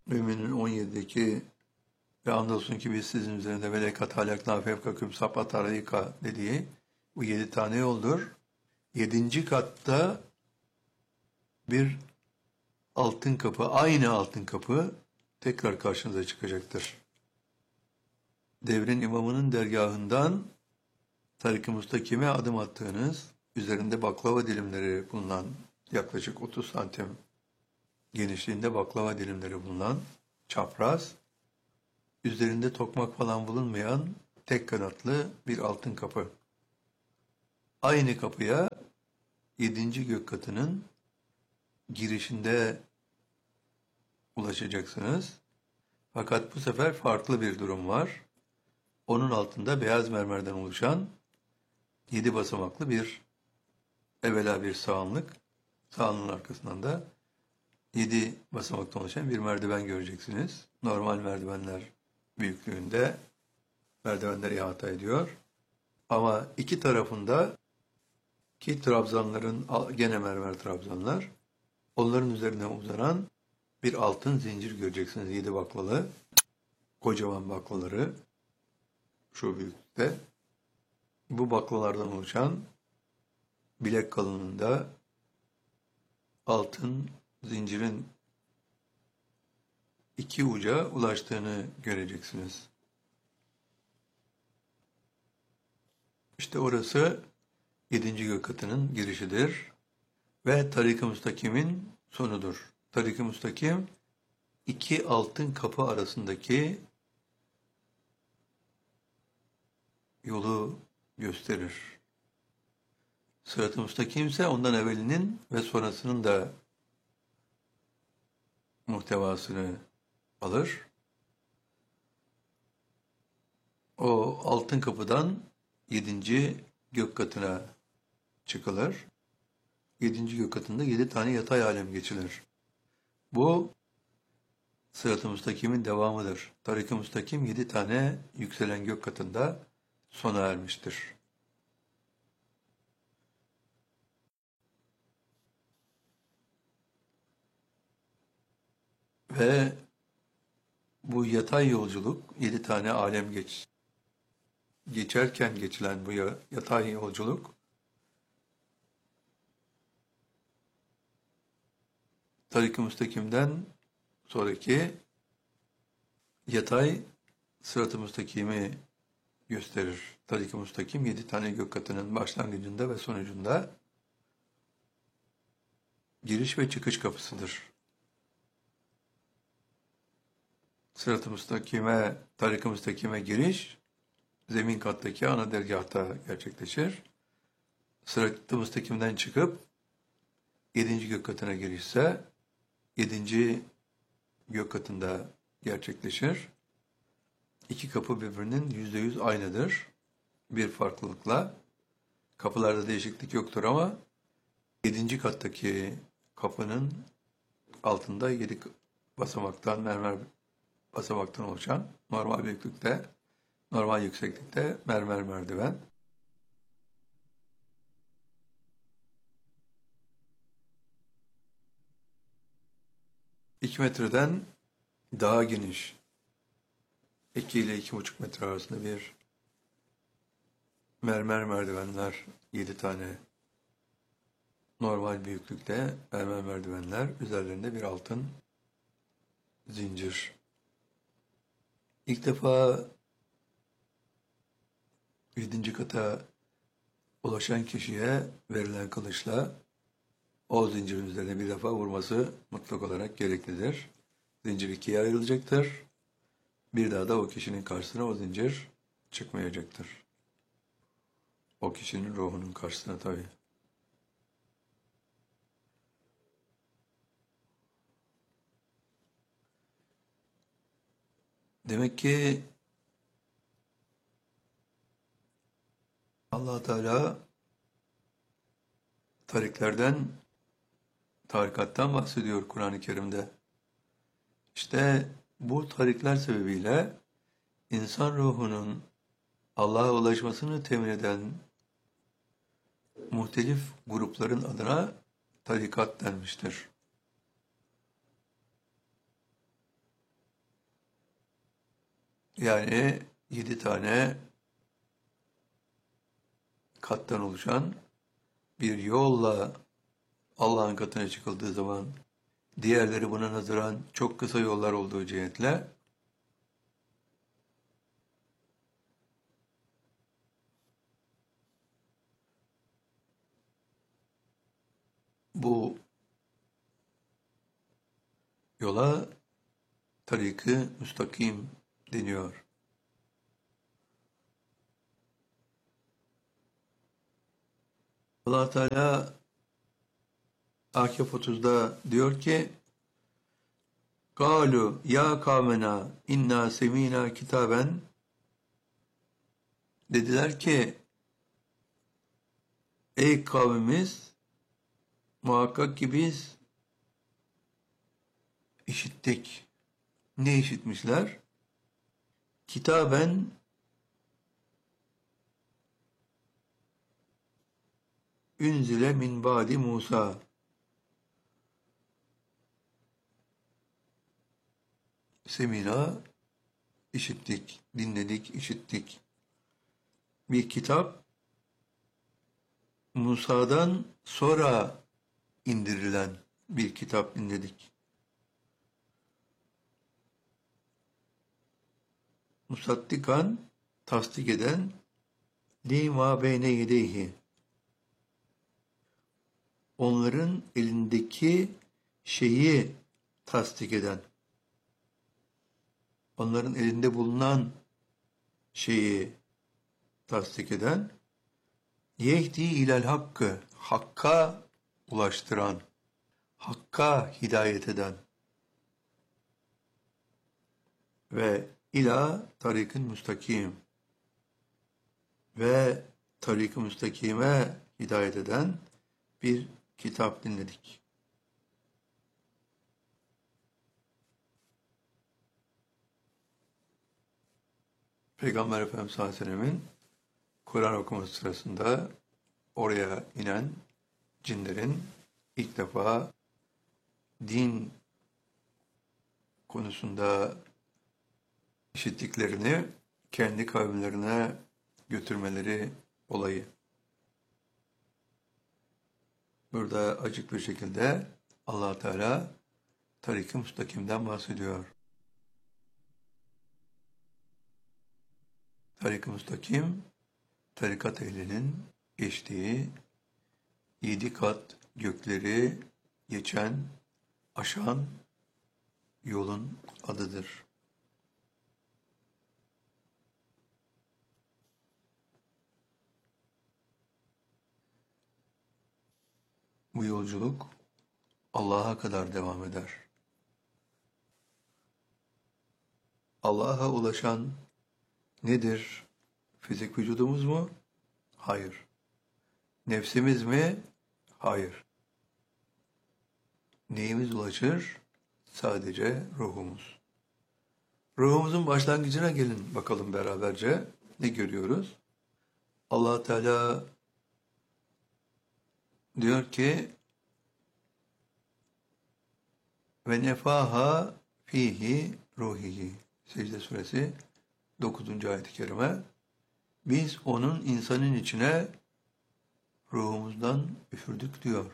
Mümin'in 17'deki ve andolsun ki biz sizin üzerinde velekat halakna fevkaküm sapat arayika dediği bu 7 tane yoldur. 7. katta bir altın kapı, aynı altın kapı tekrar karşınıza çıkacaktır. Devrin imamının dergahından Tarik-ı Müstakim'e adım attığınız, üzerinde baklava dilimleri bulunan, yaklaşık 30 santim genişliğinde baklava dilimleri bulunan çapraz, üzerinde tokmak falan bulunmayan tek kanatlı bir altın kapı. Aynı kapıya 7. gök katının girişinde ulaşacaksınız. Fakat bu sefer farklı bir durum var. Onun altında beyaz mermerden oluşan 7 basamaklı evvela bir sağanlık, sağanlığın arkasından da 7 basamaktan oluşan bir merdiven göreceksiniz. Normal merdivenler büyüklüğünde merdivenler ihata ediyor. Ama iki tarafında ki trabzanların, gene mermer trabzanlar, onların üzerine uzanan bir altın zincir göreceksiniz. 7 baklalı, kocaman baklaları şu büyüklükte. Bu baklalardan oluşan bilek kalınlığında altın zincirin iki uca ulaştığını göreceksiniz. İşte orası 7. gök katının girişidir ve Tarik-ı Müstakim'in sonudur. Tarik-ı Müstakim iki altın kapı arasındaki yolu gösterir. Sırat-ı Müstakim ise ondan evvelinin ve sonrasının da muhtevasını alır. O altın kapıdan 7. gök katına çıkılır. 7. gök katında 7 tane yatay alem geçilir. Bu Sırat-ı Müstakim'in devamıdır. Tarik-ı Müstakim 7 tane yükselen gök katında sona ermiştir. Ve bu yatay yolculuk 7 tane alem geçerken geçilen bu yatay yolculuk Tarik-ı Müstakim'den sonraki yatay Sırat-ı Müstakim'i gösterir. Tarik-ı Müstakim 7 tane gök katının başlangıcında ve sonucunda giriş ve çıkış kapısıdır. Sırat-ı Müstakim'e, Tarik-ı Müstakim'e giriş zemin kattaki ana dergâhta gerçekleşir. Sırat-ı Müstakim'den çıkıp 7. gök katına girişse 7. gök katında gerçekleşir. İki kapı birbirinin %100 aynıdır. Bir farklılıkla. Kapılarda değişiklik yoktur ama 7. kattaki kapının altında 7 basamaktan, mermer basamaktan oluşan normal büyüklükte, normal yükseklikte mermer merdiven. ...2 metreden daha geniş, 2 ile 2,5 metre arasında bir mermer merdivenler, 7 tane normal büyüklükte mermer merdivenler, üzerlerinde bir altın zincir. İlk defa 7. kata ulaşan kişiye verilen kılıçla o zincirin üzerine bir defa vurması mutlak olarak gereklidir. Zincir ikiye ayrılacaktır. Bir daha da o kişinin karşısına o zincir çıkmayacaktır. O kişinin ruhunun karşısına tabii. Demek ki Allah Teala tarikattan bahsediyor Kur'an-ı Kerim'de. İşte bu tarikler sebebiyle insan ruhunun Allah'a ulaşmasını temin eden muhtelif grupların adına tarikat denmiştir. Yani 7 tane kattan oluşan bir yolla Allah'ın katına çıkıldığı zaman diğerleri buna nazaran çok kısa yollar olduğu cihetle bu yola tarik-ı müstakim deniyor. Allah Teala Akif 30'da diyor ki "Kalu ya kavmena inna semina kitaben" dediler ki ey kavmimiz muhakkak ki biz işittik. Ne işitmişler? Kitaben ünzile min ba'di Musa. Semina işittik, dinledik, işittik. Bir kitap Musa'dan sonra indirilen bir kitap dinledik. Musaddikan tasdik eden lima beyne yedeyhi onların elindeki şeyi tasdik eden onların elinde bulunan şeyi tasdik eden yehdi ilel hakkı hakka ulaştıran hakka hidayet eden ve ila tarik-ı müstakim ve tarik-ı müstakime hidayet eden bir kitap dinledik. Peygamber Efendimiz sallallahu aleyhi ve sellem'in Kur'an okuması sırasında oraya inen cinlerin ilk defa din konusunda işittiklerini kendi kavimlerine götürmeleri olayı. Burada açık bir şekilde Allah Teala tarik-i müstakimden bahsediyor. Tarik-i müstakim, tarikat ehlinin geçtiği 7 kat gökleri geçen, aşan yolun adıdır. Bu yolculuk Allah'a kadar devam eder. Allah'a ulaşan nedir? Fizik vücudumuz mu? Hayır. Nefsimiz mi? Hayır. Neyimiz ulaşır? Sadece ruhumuz. Ruhumuzun başlangıcına gelin bakalım beraberce. Ne görüyoruz? Allah Teala diyor ki ve nefaha fihi ruhihi. Secde suresi 9. ayet-i kerime. Biz onun insanın içine ruhumuzdan üfürdük diyor.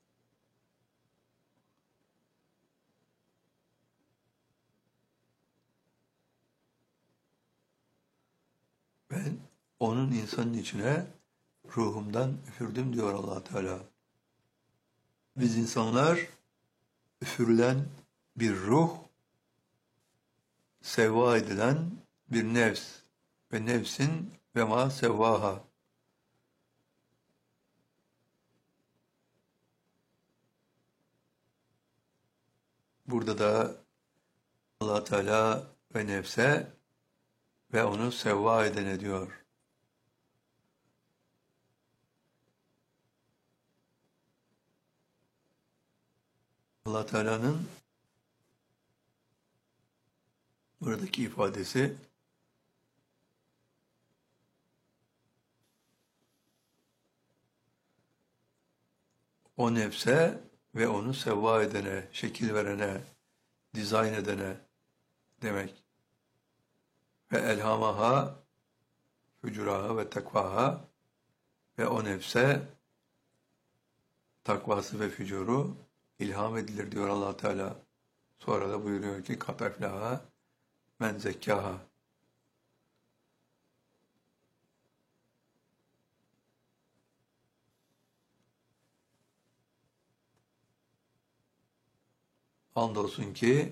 Ben onun insanın içine ruhumdan üfürdüm diyor Allah Teala. Biz insanlar üfürülen bir ruh, sevva edilen bir nefs ve nefsin ve ma sevvaha. Burada da Allah Teala ve nefse ve onu sevva edene diyor. Allah Teala'nın buradaki ifadesi o nefse ve onu sevva edene, şekil verene, dizayn edene demek. ve elhamaha fücuraha ve takvaha ve o nefse takvası ve fücuru ilham edilir diyor Allah Teala. Sonra da buyuruyor ki kat eflaha men zekkaha. Andolsun ki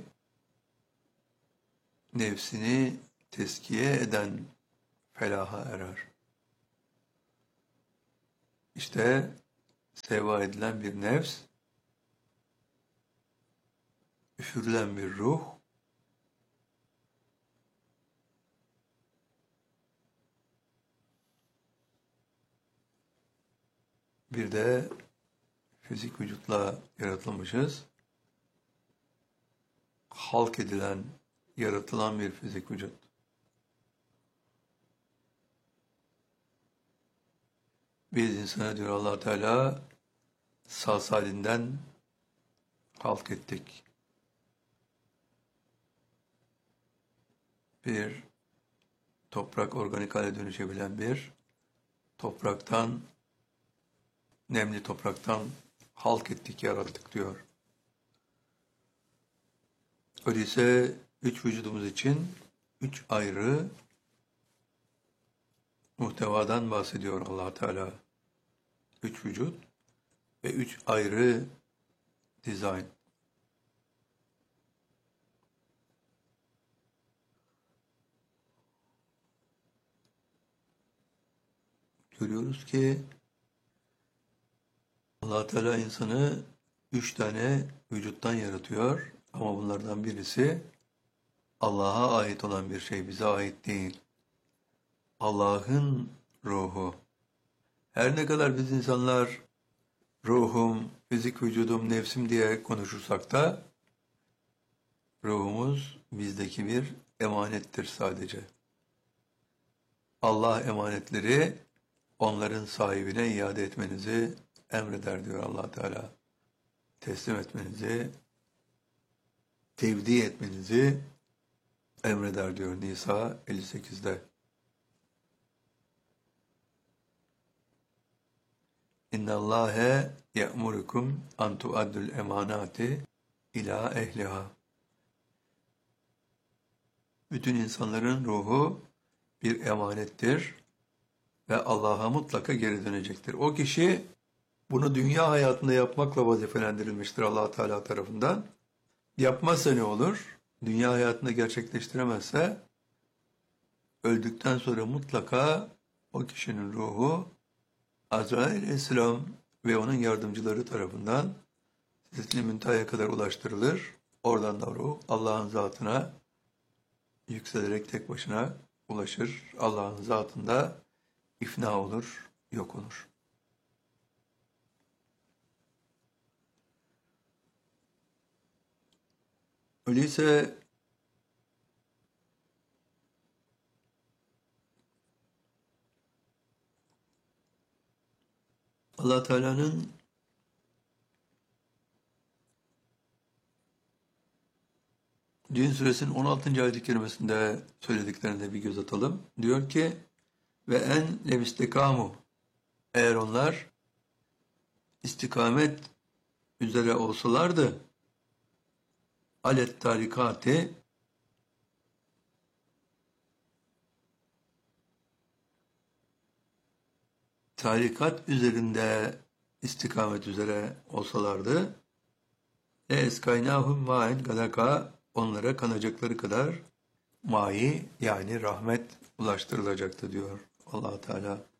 nefsini teskiye eden felaha erer. İşte seva edilen bir nefs, üfürülen bir ruh, bir de fizik vücutla yaratılmışız. Halk edilen, yaratılan bir fizik vücut. Biz insana diyor Allah Teala salsalinden halk ettik. Bir toprak organik hale dönüşebilen bir topraktan, nemli topraktan halk ettik, yarattık diyor. Öyleyse üç vücudumuz için üç ayrı muhtevadan bahsediyor Allah Teala. Üç vücut ve üç ayrı dizayn. Görüyoruz ki Allah Teala insanı üç tane vücuttan yaratıyor ama bunlardan birisi Allah'a ait olan bir şey, bize ait değil. Allah'ın ruhu. Her ne kadar biz insanlar ruhum, fizik vücudum, nefsim diye konuşursak da ruhumuz bizdeki bir emanettir sadece. Allah emanetleri onların sahibine iade etmenizi emreder diyor Allah Teala. Teslim etmenizi, tevdi etmenizi emreder diyor Nisa 58'de. İnna Allahe ye'murukum an tu'addul emanati ila ehliha. Bütün insanların ruhu bir emanettir ve Allah'a mutlaka geri dönecektir. O kişi bunu dünya hayatında yapmakla vazifelendirilmiştir Allah Teala tarafından. Yapmazsa ne olur? Dünya hayatında gerçekleştiremezse öldükten sonra mutlaka o kişinin ruhu Azrail Aleyhisselam ve onun yardımcıları tarafından Sidret-i Münteha'ya kadar ulaştırılır. Oradan da ruh Allah'ın zatına yükselerek tek başına ulaşır. Allah'ın zatında ifna olur, yok olur. Öyleyse Allah Teala'nın Cin suresinin 16. ayet-i kerimesinde söylediklerine bir göz atalım. Diyor ki ve en levistikamu, eğer onlar istikamet üzere olsalardı alet tarikati, tarikat üzerinde istikamet üzere olsalardı eskaynahum ma'en gadaka, onlara kanacakları kadar mayi yani rahmet ulaştırılacaktı diyor Allah Teala.